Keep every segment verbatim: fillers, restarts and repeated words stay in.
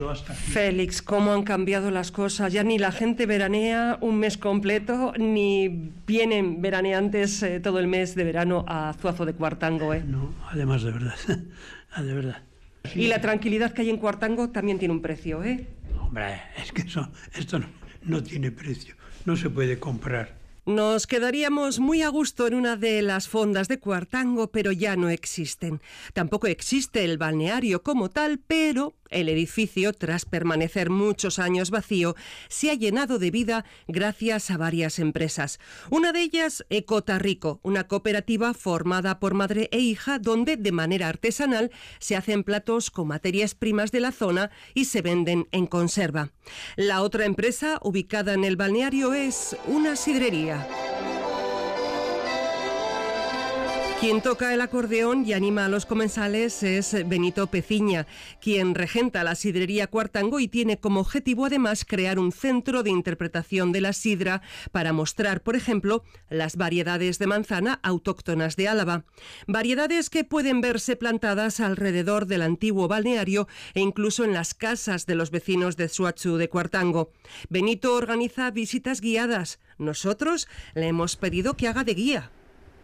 Félix, ¿cómo han cambiado las cosas? Ya ni la gente veranea un mes completo, ni vienen veraneantes eh, todo el mes de verano a Zuazo de Cuartango, ¿eh? No, además de verdad, de verdad. Y la tranquilidad que hay en Cuartango también tiene un precio, ¿eh? Hombre, es que eso, esto no, no tiene precio, no se puede comprar. Nos quedaríamos muy a gusto en una de las fondas de Cuartango, pero ya no existen. Tampoco existe el balneario como tal, pero el edificio, tras permanecer muchos años vacío, se ha llenado de vida gracias a varias empresas. Una de ellas, Ecotarrico, una cooperativa formada por madre e hija donde, de manera artesanal, se hacen platos con materias primas de la zona y se venden en conserva. La otra empresa, ubicada en el balneario, es una sidrería. Quien toca el acordeón y anima a los comensales es Benito Peciña, quien regenta la sidrería Cuartango y tiene como objetivo además crear un centro de interpretación de la sidra para mostrar, por ejemplo, las variedades de manzana autóctonas de Álava. Variedades que pueden verse plantadas alrededor del antiguo balneario e incluso en las casas de los vecinos de Suachu de Cuartango. Benito organiza visitas guiadas. Nosotros le hemos pedido que haga de guía.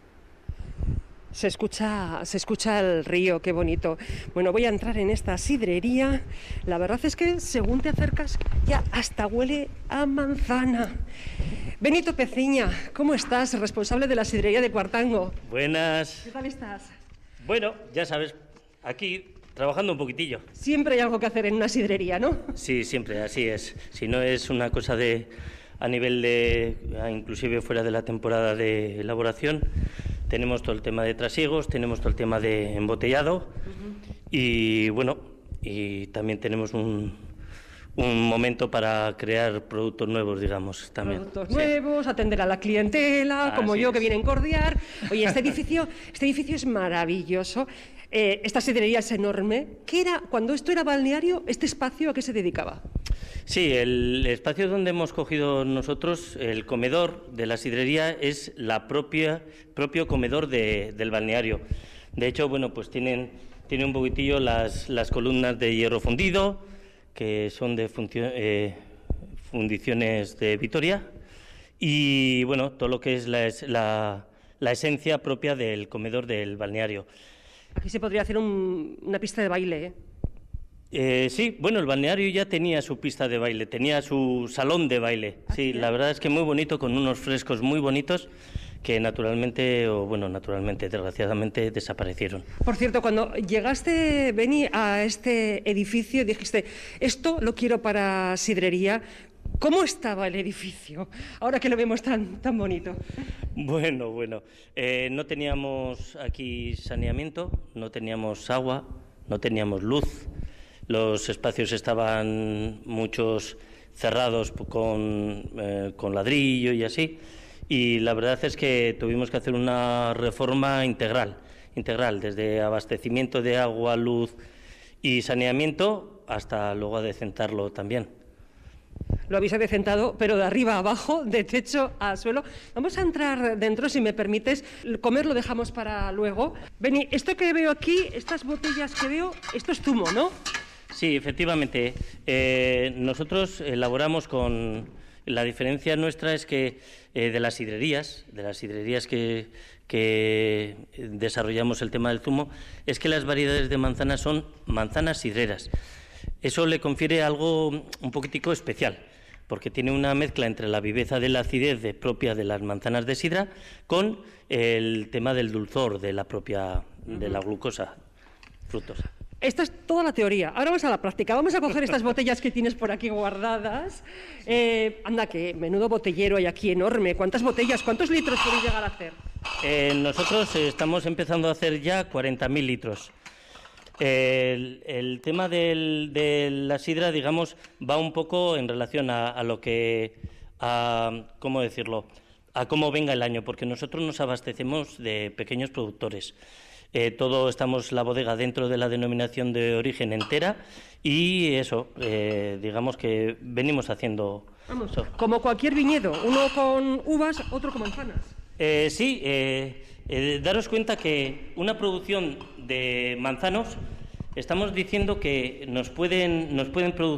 Se escucha, se escucha el río, qué bonito. Bueno, voy a entrar en esta sidrería. La verdad es que según te acercas ya hasta huele a manzana. Benito Peciña, ¿cómo estás? Responsable de la sidrería de Cuartango. Buenas. ¿Qué tal estás? Bueno, ya sabes, aquí trabajando un poquitillo. Siempre hay algo que hacer en una sidrería, ¿no? Sí, siempre, así es. Si no es una cosa de a nivel de, inclusive fuera de la temporada de elaboración, tenemos todo el tema de trasiegos, tenemos todo el tema de embotellado. Uh-huh. Y bueno, y también tenemos un, un momento para crear productos nuevos, digamos, también. Productos sí. nuevos, atender a la clientela, Así como yo es. que viene a encordiar. Oye, este edificio, este edificio es maravilloso. Eh, esta sidrería es enorme. ¿Qué era, cuando esto era balneario, este espacio a qué se dedicaba? Sí, el espacio donde hemos cogido nosotros, el comedor de la sidrería, es la propia propio comedor de, del balneario. De hecho, bueno, pues tienen, tiene un poquitillo las, las columnas de hierro fundido, que son de funcio, eh, fundiciones de Vitoria, y bueno, todo lo que es la, la, la esencia propia del comedor del balneario. Aquí se podría hacer un, una pista de baile, ¿eh? Eh, sí, bueno, el balneario ya tenía su pista de baile, tenía su salón de baile. Sí, la verdad es que muy bonito, con unos frescos muy bonitos que naturalmente, o bueno, naturalmente, desgraciadamente, desaparecieron. Por cierto, cuando llegaste, Beni, a este edificio, dijiste, esto lo quiero para sidrería. ¿Cómo estaba el edificio, ahora que lo vemos tan, tan bonito? Bueno, bueno, eh, no teníamos aquí saneamiento, no teníamos agua, no teníamos luz. Los espacios estaban muchos cerrados con, eh, con ladrillo y así, y la verdad es que tuvimos que hacer una reforma integral, integral, desde abastecimiento de agua, luz y saneamiento hasta luego adecentarlo también. Lo habéis adecentado, pero de arriba a abajo, de techo a suelo. Vamos a entrar dentro, si me permites. Comer lo dejamos para luego. Beni, esto que veo aquí, estas botellas que veo, esto es zumo, ¿no? Sí, efectivamente. Eh, nosotros elaboramos con... La diferencia nuestra es que eh, de las sidrerías, de las sidrerías que, que desarrollamos el tema del zumo, es que las variedades de manzana son manzanas sidreras. Eso le confiere algo un poquitico especial, porque tiene una mezcla entre la viveza de la acidez de, propia de las manzanas de sidra con el tema del dulzor de la propia, de la glucosa fructosa. Esta es toda la teoría. Ahora vamos a la práctica. Vamos a coger estas botellas que tienes por aquí guardadas. Eh, anda, que menudo botellero hay aquí enorme. ¿Cuántas botellas, cuántos litros podéis llegar a hacer? Eh, nosotros eh, estamos empezando a hacer ya cuarenta mil litros. El, el tema del, de la sidra, digamos, va un poco en relación a, a lo que, a, ¿cómo decirlo?, a cómo venga el año, porque nosotros nos abastecemos de pequeños productores. Eh, todo estamos la bodega dentro de la denominación de origen entera y eso, eh, digamos que venimos haciendo... Vamos, eso. Como cualquier viñedo, uno con uvas, otro con manzanas. Eh, sí, eh, eh, daros cuenta que una producción de manzanos estamos diciendo que nos pueden, nos pueden producir